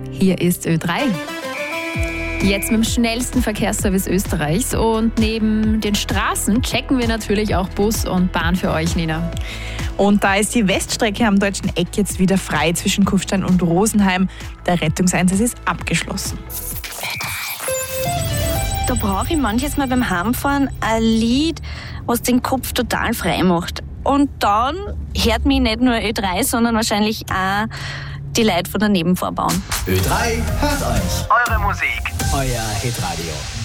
Hier ist Ö3. Jetzt mit dem schnellsten Verkehrsservice Österreichs und neben den Straßen checken wir natürlich auch Bus und Bahn für euch, Nina. Und da ist die Weststrecke am Deutschen Eck jetzt wieder frei zwischen Kufstein und Rosenheim. Der Rettungseinsatz ist abgeschlossen. Da brauche ich manches Mal beim Heimfahren ein Lied, was den Kopf total frei macht. Und dann hört mich nicht nur Ö3, sondern wahrscheinlich auch die Leute von der Nebenvorbahn. Ö3 hört euch. Eure Musik. Euer Hitradio.